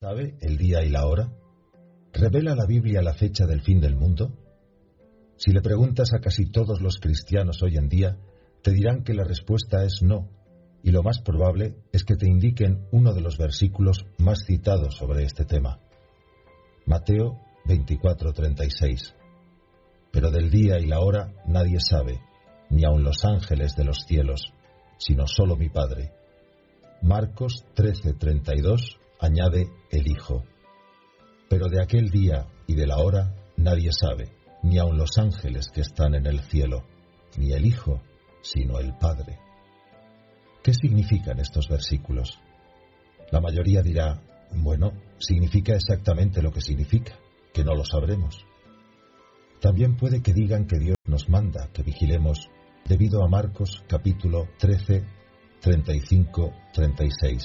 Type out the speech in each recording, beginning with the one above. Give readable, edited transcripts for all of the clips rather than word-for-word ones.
¿Sabe el día y la hora? ¿Revela la Biblia la fecha del fin del mundo? Si le preguntas a casi todos los cristianos hoy en día, te dirán que la respuesta es no, y lo más probable es que te indiquen uno de los versículos más citados sobre este tema. Mateo 24:36. Pero del día y la hora nadie sabe, ni aun los ángeles de los cielos, sino solo mi Padre. Marcos 13:32 añade el Hijo. Pero de aquel día y de la hora nadie sabe, ni aun los ángeles que están en el cielo, ni el Hijo, sino el Padre. ¿Qué significan estos versículos? La mayoría dirá, bueno, significa exactamente lo que significa, que no lo sabremos. También puede que digan que Dios nos manda que vigilemos debido a Marcos capítulo 13, 35, 36.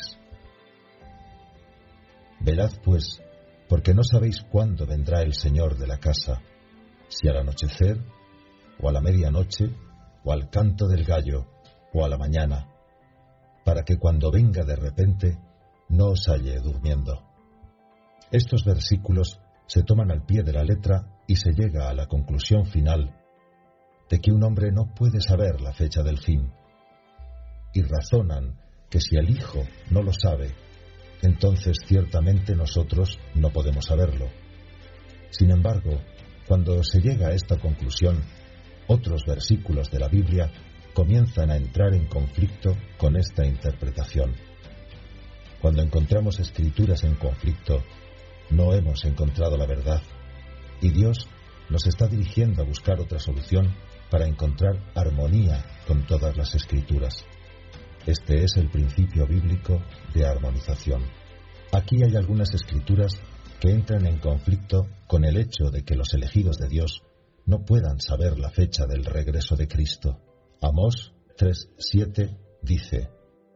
Velad pues, porque no sabéis cuándo vendrá el Señor de la casa, si al anochecer, o a la medianoche, o al canto del gallo, o a la mañana, para que cuando venga de repente no os halle durmiendo. Estos versículos se toman al pie de la letra y se llega a la conclusión final de que un hombre no puede saber la fecha del fin, y razonan que si el Hijo no lo sabe, entonces ciertamente nosotros no podemos saberlo. Sin embargo, cuando se llega a esta conclusión, otros versículos de la Biblia comienzan a entrar en conflicto con esta interpretación. Cuando encontramos escrituras en conflicto, no hemos encontrado la verdad, y Dios nos está dirigiendo a buscar otra solución para encontrar armonía con todas las escrituras. Este es el principio bíblico de armonización. Aquí hay algunas escrituras que entran en conflicto con el hecho de que los elegidos de Dios no puedan saber la fecha del regreso de Cristo. Amós 3:7 dice: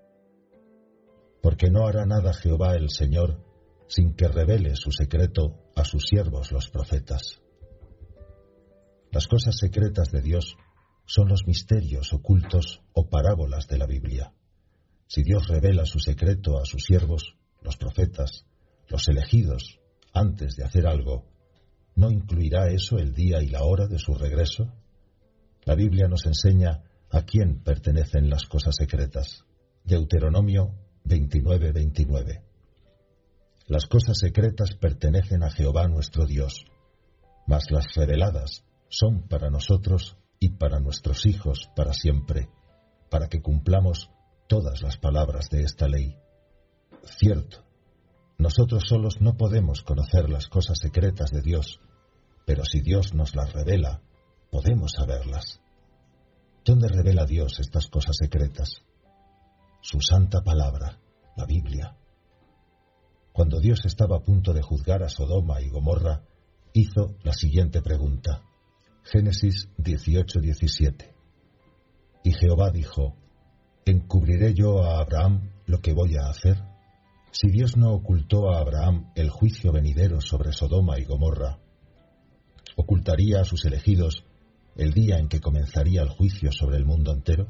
Porque no hará nada Jehová el Señor sin que revele su secreto a sus siervos los profetas. Las cosas secretas de Dios son los misterios ocultos o parábolas de la Biblia. Si Dios revela su secreto a sus siervos, los profetas, los elegidos, antes de hacer algo, ¿no incluirá eso el día y la hora de su regreso? La Biblia nos enseña a quién pertenecen las cosas secretas. Deuteronomio 29:29. Las cosas secretas pertenecen a Jehová nuestro Dios, mas las reveladas son para nosotros y para nuestros hijos para siempre, para que cumplamos todas las palabras de esta ley. Cierto, nosotros solos no podemos conocer las cosas secretas de Dios, pero si Dios nos las revela, podemos saberlas. ¿Dónde revela Dios estas cosas secretas? Su santa palabra, la Biblia. Cuando Dios estaba a punto de juzgar a Sodoma y Gomorra, hizo la siguiente pregunta. Génesis 18:17. Y Jehová dijo: ¿Encubriré yo a Abraham lo que voy a hacer? Si Dios no ocultó a Abraham el juicio venidero sobre Sodoma y Gomorra, ¿ocultaría a sus elegidos el día en que comenzaría el juicio sobre el mundo entero?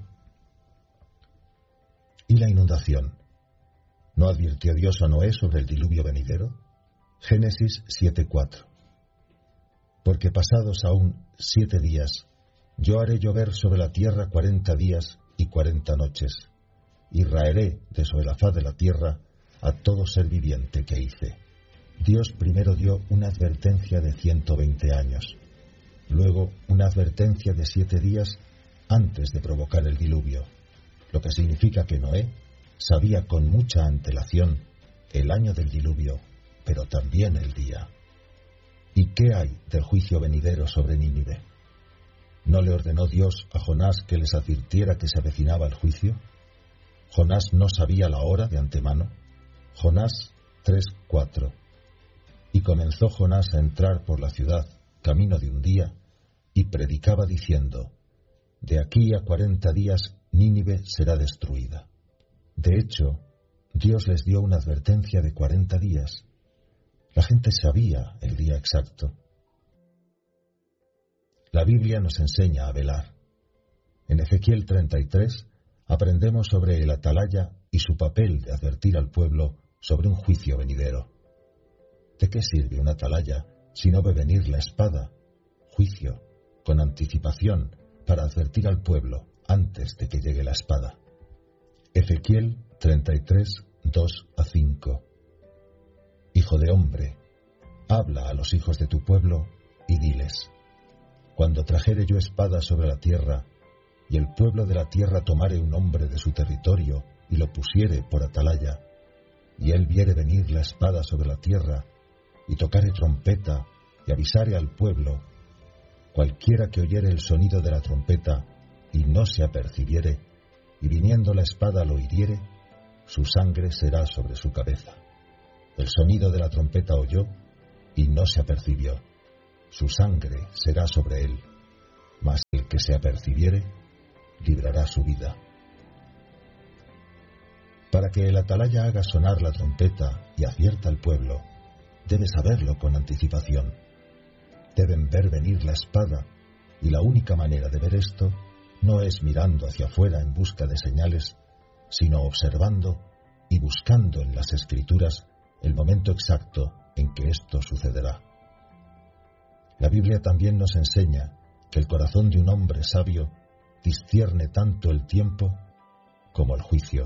¿Y la inundación? ¿No advirtió Dios a Noé sobre el diluvio venidero? Génesis 7:4. Porque pasados aún 7 días, yo haré llover sobre la tierra 40 días y 40 noches, y raeré de sobre la faz de la tierra a todo ser viviente que hice. Dios primero dio una advertencia de 120 años, luego una advertencia de 7 días antes de provocar el diluvio, lo que significa que Noé sabía con mucha antelación el año del diluvio, pero también el día. ¿Y qué hay del juicio venidero sobre Nínive? ¿No le ordenó Dios a Jonás que les advirtiera que se avecinaba el juicio? ¿Jonás no sabía la hora de antemano? Jonás 3:4. Y comenzó Jonás a entrar por la ciudad, camino de un día, y predicaba diciendo: De aquí a 40 días Nínive será destruida. De hecho, Dios les dio una advertencia de 40 días. La gente sabía el día exacto. La Biblia nos enseña a velar. En Ezequiel 33 aprendemos sobre el atalaya y su papel de advertir al pueblo sobre un juicio venidero. ¿De qué sirve una atalaya si no ve venir la espada? Juicio, con anticipación, para advertir al pueblo antes de que llegue la espada. Ezequiel 33, 2-5. Hijo de hombre, habla a los hijos de tu pueblo y diles: cuando trajere yo espada sobre la tierra, y el pueblo de la tierra tomare un hombre de su territorio y lo pusiere por atalaya, y él viere venir la espada sobre la tierra, y tocare trompeta, y avisare al pueblo, cualquiera que oyere el sonido de la trompeta, y no se apercibiere, y viniendo la espada lo hiriere, su sangre será sobre su cabeza. El sonido de la trompeta oyó, y no se apercibió, su sangre será sobre él, mas el que se apercibiere, librará su vida. Para que el atalaya haga sonar la trompeta y advierta al pueblo, debe saberlo con anticipación. Deben ver venir la espada, y la única manera de ver esto no es mirando hacia afuera en busca de señales, sino observando y buscando en las Escrituras el momento exacto en que esto sucederá. La Biblia también nos enseña que el corazón de un hombre sabio discierne tanto el tiempo como el juicio,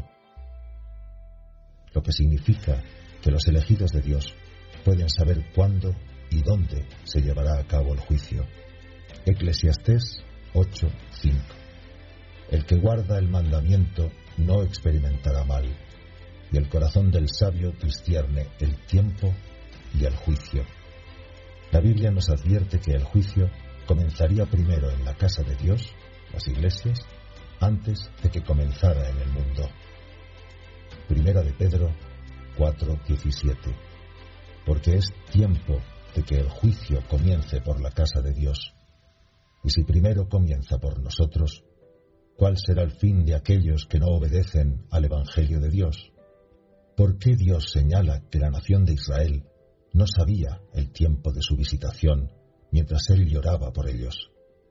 lo que significa que los elegidos de Dios pueden saber cuándo y dónde se llevará a cabo el juicio. Eclesiastés 8:5. El que guarda el mandamiento no experimentará mal, y el corazón del sabio discierne el tiempo y el juicio. La Biblia nos advierte que el juicio comenzaría primero en la casa de Dios, las iglesias, antes de que comenzara en el mundo. Primera de Pedro 4:17. Porque es tiempo de que el juicio comience por la casa de Dios. Y si primero comienza por nosotros, ¿cuál será el fin de aquellos que no obedecen al Evangelio de Dios? ¿Por qué Dios señala que la nación de Israel no sabía el tiempo de su visitación mientras Él lloraba por ellos?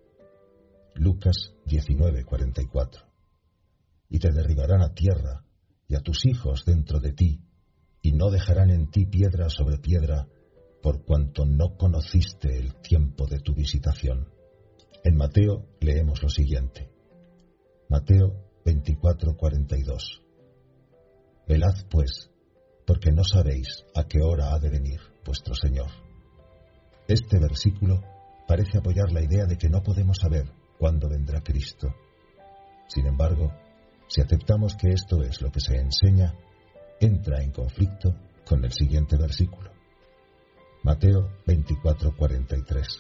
Lucas 19:44. Y te derribarán a tierra y a tus hijos dentro de ti, y no dejarán en ti piedra sobre piedra, por cuanto no conociste el tiempo de tu visitación. En Mateo leemos lo siguiente. Mateo 24:42. Velad pues, porque no sabéis a qué hora ha de venir vuestro Señor. Este versículo parece apoyar la idea de que no podemos saber cuándo vendrá Cristo. Sin embargo, si aceptamos que esto es lo que se enseña, entra en conflicto con el siguiente versículo. Mateo 24:43.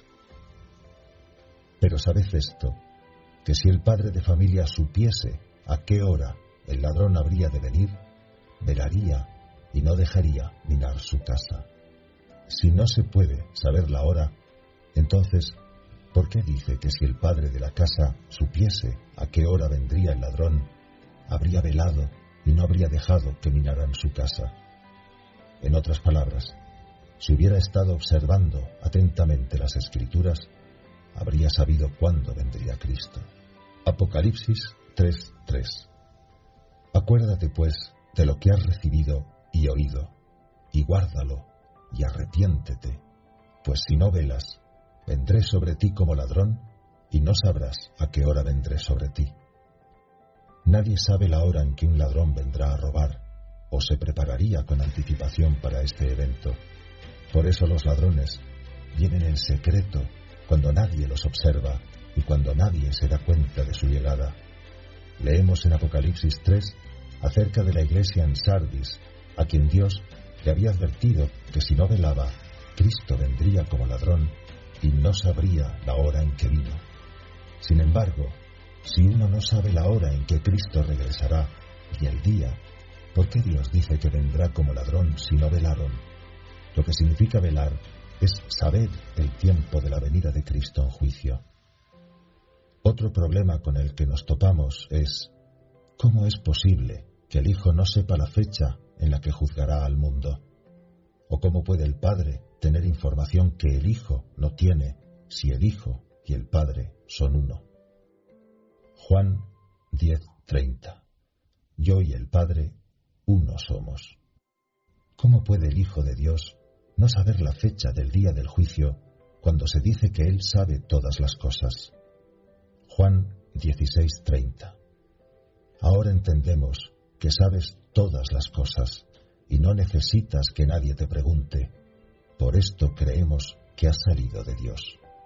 Pero sabed esto, que si el padre de familia supiese a qué hora el ladrón habría de venir, velaría y no dejaría minar su casa. Si no se puede saber la hora, entonces, ¿por qué dice que si el padre de la casa supiese a qué hora vendría el ladrón, habría velado y no habría dejado que minaran su casa? En otras palabras, si hubiera estado observando atentamente las Escrituras, habría sabido cuándo vendría Cristo. Apocalipsis 3:3. Acuérdate, pues, de lo que has recibido y oído, y guárdalo, y arrepiéntete, pues si no velas, vendré sobre ti como ladrón, y no sabrás a qué hora vendré sobre ti. Nadie sabe la hora en que un ladrón vendrá a robar, o se prepararía con anticipación para este evento. Por eso los ladrones vienen en secreto, cuando nadie los observa y cuando nadie se da cuenta de su llegada. Leemos en Apocalipsis 3 acerca de la iglesia en Sardis, a quien Dios le había advertido que si no velaba, Cristo vendría como ladrón y no sabría la hora en que vino. Sin embargo, si uno no sabe la hora en que Cristo regresará y el día, ¿por qué Dios dice que vendrá como ladrón si no velaron? Lo que significa velar es saber el tiempo de la venida de Cristo en juicio. Otro problema con el que nos topamos es: ¿cómo es posible que el Hijo no sepa la fecha en la que juzgará al mundo? ¿O cómo puede el Padre tener información que el Hijo no tiene si el Hijo y el Padre son uno? Juan 10:30. Yo y el Padre uno somos. ¿Cómo puede el Hijo de Dios no saber la fecha del día del juicio cuando se dice que Él sabe todas las cosas. Juan 16:30. Ahora entendemos que sabes todas las cosas y no necesitas que nadie te pregunte. Por esto creemos que has salido de Dios.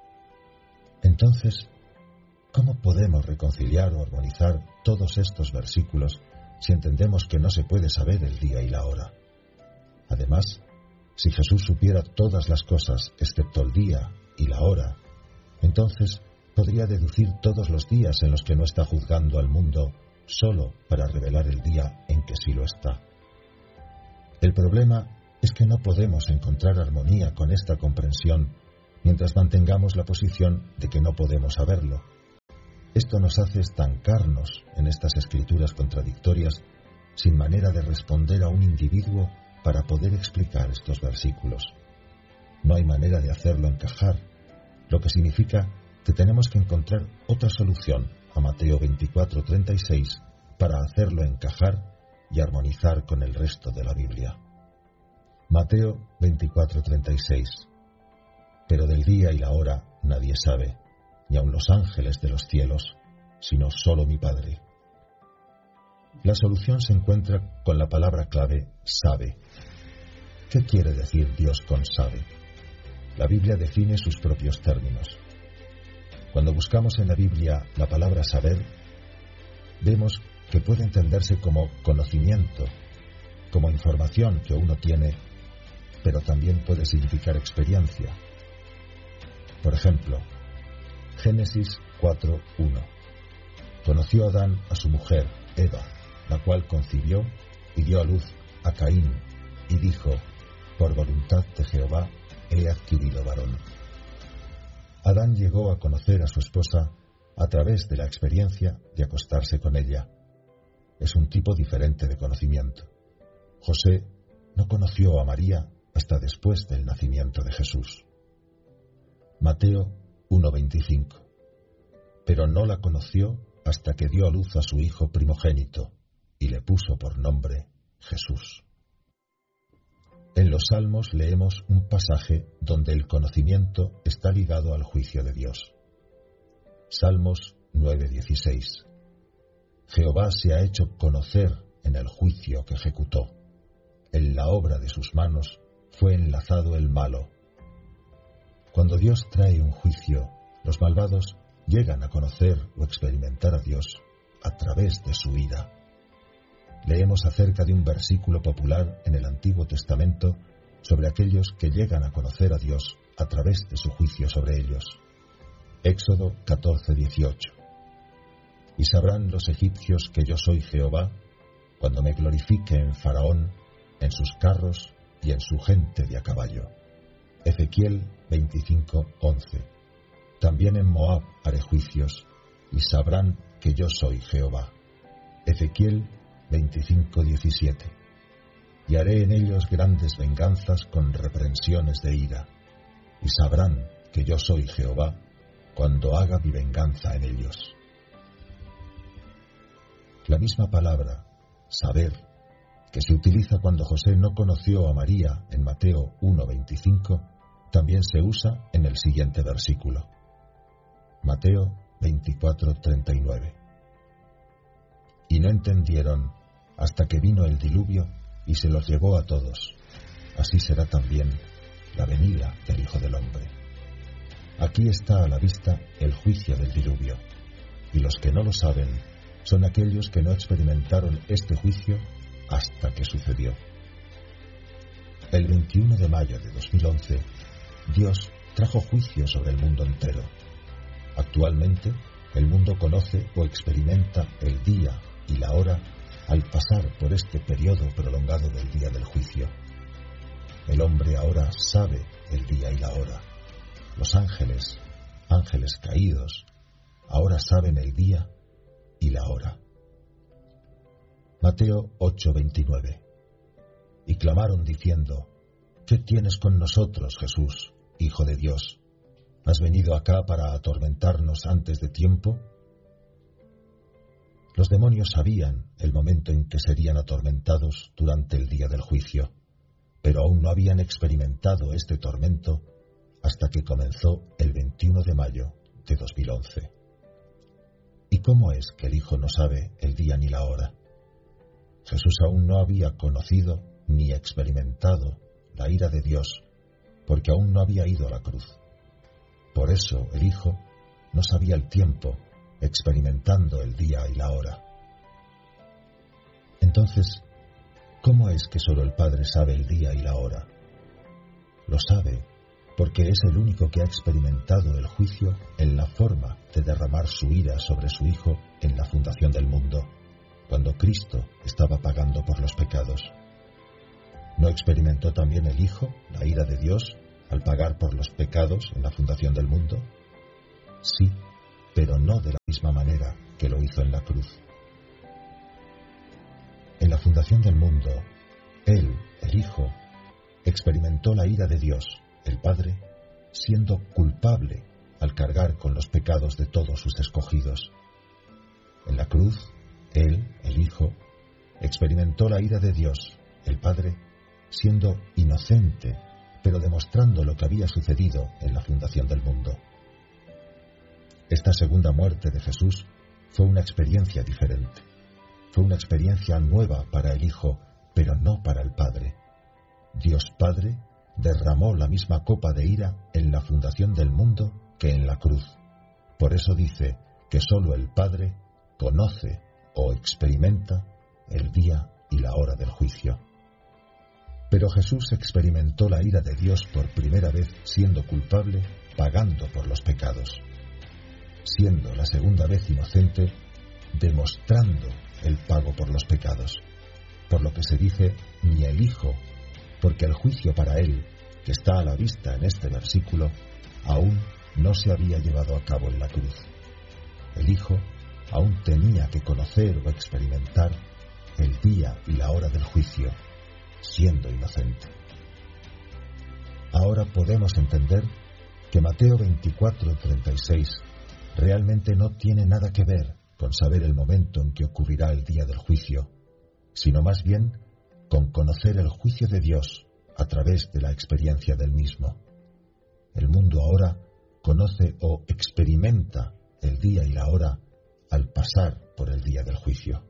Entonces, ¿cómo podemos reconciliar o armonizar todos estos versículos si entendemos que no se puede saber el día y la hora? Además, si Jesús supiera todas las cosas excepto el día y la hora, entonces podría deducir todos los días en los que no está juzgando al mundo solo para revelar el día en que sí lo está. El problema es que no podemos encontrar armonía con esta comprensión mientras mantengamos la posición de que no podemos saberlo. Esto nos hace estancarnos en estas escrituras contradictorias sin manera de responder a un individuo para poder explicar estos versículos. No hay manera de hacerlo encajar, lo que significa que tenemos que encontrar otra solución a Mateo 24:36 para hacerlo encajar y armonizar con el resto de la Biblia. Mateo 24:36. Pero del día y la hora nadie sabe, ni aun los ángeles de los cielos, sino solo mi Padre. La solución se encuentra con la palabra clave sabe. ¿Qué quiere decir Dios con sabe? La Biblia define sus propios términos. Cuando buscamos en la Biblia la palabra saber, vemos que puede entenderse como conocimiento, como información que uno tiene, pero también puede significar experiencia. Por ejemplo, Génesis 4:1. Conoció Adán a su mujer, Eva, la cual concibió y dio a luz a Caín, y dijo: por voluntad de Jehová he adquirido varón. Adán llegó a conocer a su esposa a través de la experiencia de acostarse con ella. Es un tipo diferente de conocimiento. José no conoció a María hasta después del nacimiento de Jesús. Mateo 1:25. Pero no la conoció hasta que dio a luz a su hijo primogénito y le puso por nombre Jesús. En los Salmos leemos un pasaje donde el conocimiento está ligado al juicio de Dios. Salmos 9:16. Jehová se ha hecho conocer en el juicio que ejecutó. En la obra de sus manos fue enlazado el malo. Cuando Dios trae un juicio, los malvados llegan a conocer o experimentar a Dios a través de su ira. Leemos acerca de un versículo popular en el Antiguo Testamento sobre aquellos que llegan a conocer a Dios a través de su juicio sobre ellos. Éxodo 14:18. Y sabrán los egipcios que yo soy Jehová, cuando me glorifique en Faraón, en sus carros y en su gente de a caballo. Ezequiel 25:11. También en Moab haré juicios, y sabrán que yo soy Jehová. Ezequiel 25:17. Y haré en ellos grandes venganzas con reprensiones de ira, y sabrán que yo soy Jehová cuando haga mi venganza en ellos. La misma palabra, saber, que se utiliza cuando José no conoció a María en Mateo 1:25, también se usa en el siguiente versículo. Mateo 24:39. Y no entendieron hasta que vino el diluvio y se los llevó a todos. Así será también la venida del Hijo del Hombre. Aquí está a la vista el juicio del diluvio, y los que no lo saben son aquellos que no experimentaron este juicio hasta que sucedió. El 21 de mayo de 2011, Dios trajo juicio sobre el mundo entero. Actualmente, el mundo conoce o experimenta el día y la hora al pasar por este periodo prolongado del día del juicio. El hombre ahora sabe el día y la hora. Los ángeles caídos, ahora saben el día y la hora. Mateo 8:29. Y clamaron diciendo: ¿Qué tienes con nosotros, Jesús, Hijo de Dios? ¿Has venido acá para atormentarnos antes de tiempo? Los demonios sabían el momento en que serían atormentados durante el día del juicio, pero aún no habían experimentado este tormento hasta que comenzó el 21 de mayo de 2011. ¿Y cómo es que el Hijo no sabe el día ni la hora? Jesús aún no había conocido ni experimentado la ira de Dios, porque aún no había ido a la cruz. Por eso el Hijo no sabía el tiempo, experimentando el día y la hora. Entonces, ¿cómo es que solo el Padre sabe el día y la hora? Lo sabe porque es el único que ha experimentado el juicio en la forma de derramar su ira sobre su Hijo en la fundación del mundo, cuando Cristo estaba pagando por los pecados. ¿No experimentó también el Hijo la ira de Dios al pagar por los pecados en la fundación del mundo? Sí, pero no de la misma manera que lo hizo en la cruz. En la fundación del mundo, Él, el Hijo, experimentó la ira de Dios, el Padre, siendo culpable al cargar con los pecados de todos sus escogidos. En la cruz, Él, el Hijo, experimentó la ira de Dios, el Padre, siendo inocente, pero demostrando lo que había sucedido en la fundación del mundo. Esta segunda muerte de Jesús fue una experiencia diferente. Fue una experiencia nueva para el Hijo, pero no para el Padre. Dios Padre derramó la misma copa de ira en la fundación del mundo que en la cruz. Por eso dice que sólo el Padre conoce o experimenta el día y la hora del juicio. Pero Jesús experimentó la ira de Dios por primera vez siendo culpable, pagando por los pecados. Siendo la segunda vez inocente, demostrando el pago por los pecados. Por lo que se dice, ni el Hijo, porque el juicio para él, que está a la vista en este versículo, aún no se había llevado a cabo en la cruz. El Hijo aún tenía que conocer o experimentar el día y la hora del juicio, siendo inocente. Ahora podemos entender que Mateo 24:36 realmente no tiene nada que ver con saber el momento en que ocurrirá el día del juicio, sino más bien con conocer el juicio de Dios a través de la experiencia del mismo. El mundo ahora conoce o experimenta el día y la hora al pasar por el día del juicio.